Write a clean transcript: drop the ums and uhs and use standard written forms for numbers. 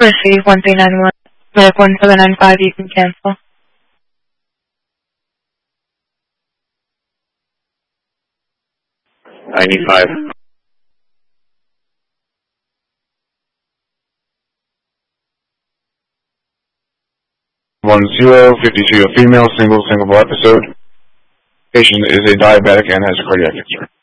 Receive 1391. Medic 1795, you can cancel. $95. 1052, a female single episode. Patient is a diabetic and has a cardiac concern.